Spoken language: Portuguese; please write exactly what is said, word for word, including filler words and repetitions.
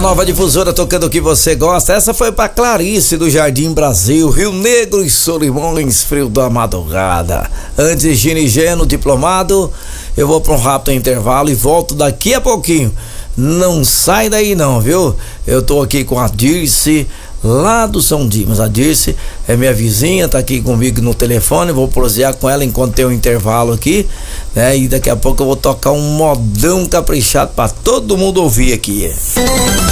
Nova Difusora tocando o que você gosta. Essa foi pra Clarice do Jardim Brasil, Rio Negro e Solimões, frio da madrugada. Antes Gini Geno, diplomado. Eu vou pra um rápido intervalo e volto daqui a pouquinho. Não sai daí não, viu? Eu tô aqui com a Dirce, lá do São Dimas. A Dirce é minha vizinha, tá aqui comigo no telefone. Vou prosear com ela enquanto tem um intervalo aqui, né? E daqui a pouco eu vou tocar um modão caprichado pra todo mundo ouvir aqui.